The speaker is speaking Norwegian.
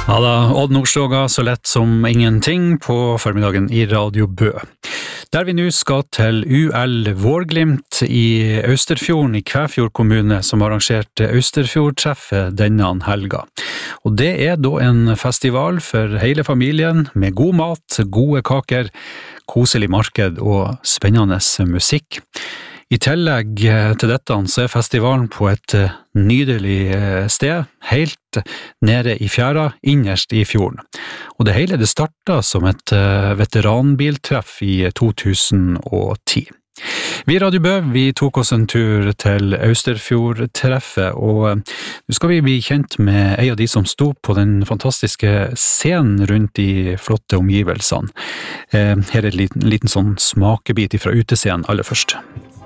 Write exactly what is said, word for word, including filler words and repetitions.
Ja da, Odd Nordstoga, så lett som ingenting på formiddagen i Radio Bø. Der vi nå skal til U L Vårglimt i Austerfjorden i Kvæfjord kommune, som arrangerte Austerfjordtreffet denne helga. Og det er da en festival for hele familien, med god mat, gode kaker, koselig marked og spennende musikk. I tillegg til dette så er festivalen på et nydelig sted, helt nede i fjæra, innerst i fjorden. Og det hele det startet som et veteranbiltreff i to tusen og ti. Vi i Radio Bø, vi tok oss en tur til Austerfjordtreffet, og nå skal vi bli kjent med en av de som sto på den fantastiske scenen rundt de flotte omgivelsene. Her er en liten, liten sånn smakebit fra utescenen aller først.